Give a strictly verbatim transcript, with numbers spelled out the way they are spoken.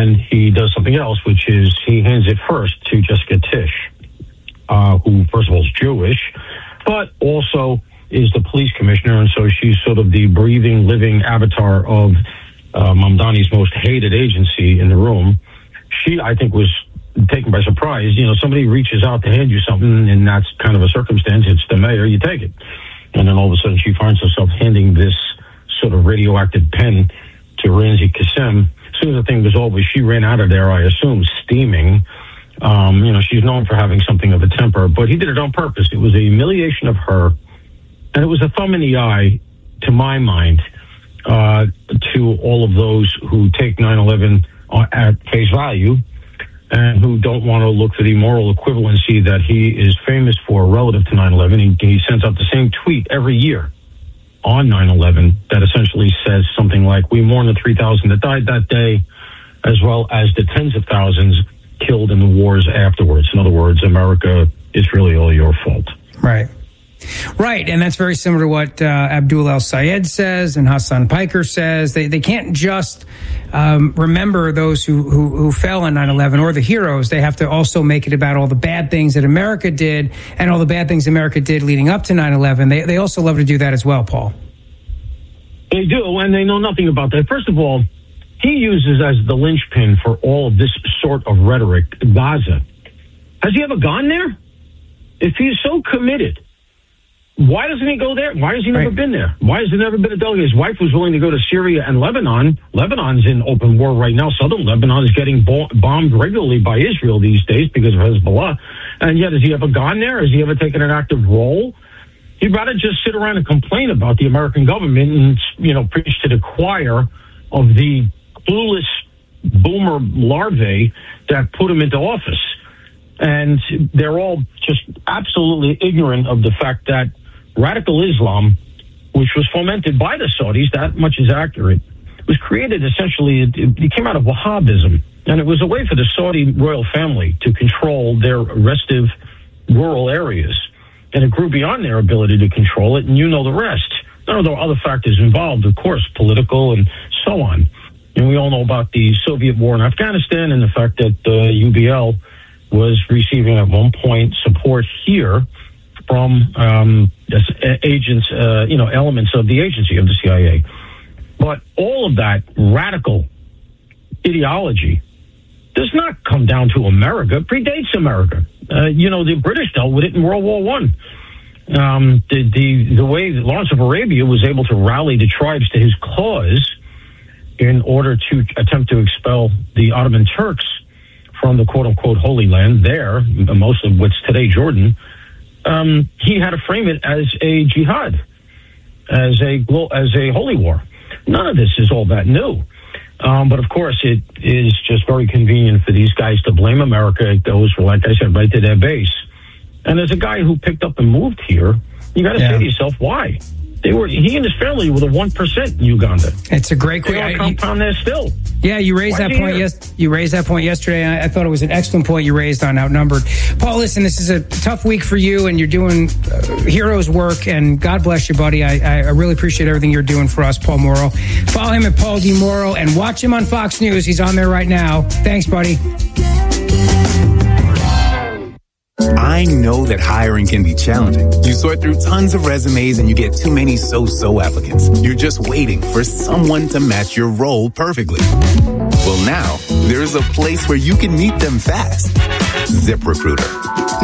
then he does something else, which is he hands it first to Jessica Tisch, uh, who, first of all, is Jewish, but also is the police commissioner, and so she's sort of the breathing, living avatar of uh, Mamdani's most hated agency in the room. She, I think, was taken by surprise. You know, somebody reaches out to hand you something, and that's kind of a circumstance. It's the mayor, you take it. And then all of a sudden she finds herself handing this sort of radioactive pen to Ramzi Qasem. As soon as the thing was over, she ran out of there, I assume, steaming. Um, you know, she's known for having something of a temper, but he did it on purpose. It was a humiliation of her, and it was a thumb in the eye, to my mind, uh, to all of those who take nine eleven at face value and who don't want to look for the moral equivalency that he is famous for relative to nine eleven. He, he sends out the same tweet every year on nine eleven that essentially says something like, we mourn the three thousand that died that day, as well as the tens of thousands killed in the wars afterwards. In other words, America, it's really all your fault. Right. Right, and that's very similar to what uh, Abdul El-Sayed says and Hassan Piker says. They they can't just um, remember those who, who, who fell on nine eleven or the heroes. They have to also make it about all the bad things that America did and all the bad things America did leading up to nine eleven. They, they also love to do that as well, Paul. They do, and they know nothing about that. First of all, he uses as the linchpin for all of this sort of rhetoric Gaza. Has he ever gone there? If he's so committed, why doesn't he go there? Why has he never right. been there? Why has he never been a delegate? His wife was willing to go to Syria and Lebanon. Lebanon's in open war right now. Southern Lebanon is getting bo- bombed regularly by Israel these days because of Hezbollah. And yet, has he ever gone there? Has he ever taken an active role? He'd rather just sit around and complain about the American government and, you know, preach to the choir of the clueless boomer larvae that put him into office. And they're all just absolutely ignorant of the fact that radical Islam, which was fomented by the Saudis, that much is accurate, was created essentially, it, it came out of Wahhabism. And it was a way for the Saudi royal family to control their restive rural areas. And it grew beyond their ability to control it, and you know the rest. Now, there are other factors involved, of course, political and so on. And we all know about the Soviet war in Afghanistan and the fact that the uh, U B L was receiving at one point support here from um, agents, uh, you know, elements of the agency of the C I A. But all of that radical ideology does not come down to America. It predates America. Uh, you know, the British dealt with it in World War One. Um, the, the, the way that Lawrence of Arabia was able to rally the tribes to his cause in order to attempt to expel the Ottoman Turks from the quote-unquote Holy Land there, most of what's today Jordan, um, he had to frame it as a jihad, as a as a holy war. None of this is all that new. Um, but, of course, it is just very convenient for these guys to blame America. It goes, like I said, right to their base. And as a guy who picked up and moved here, you got to yeah. say to yourself, why? They were he and his family were the one percent in Uganda. It's a great question. They all compound there still. Yeah, you raised Why that point. Yes, you raised that point yesterday. I, I thought it was an excellent point you raised on outnumbered. Paul, listen, this is a tough week for you, and you're doing uh, heroes work. And God bless you, buddy. I, I really appreciate everything you're doing for us, Paul Mauro. Follow him at Paul D. Mauro and watch him on Fox News. He's on there right now. Thanks, buddy. I know that hiring can be challenging. You sort through tons of resumes and you get too many so-so applicants. You're just waiting for someone to match your role perfectly. Well, now there's a place where you can meet them fast. ZipRecruiter.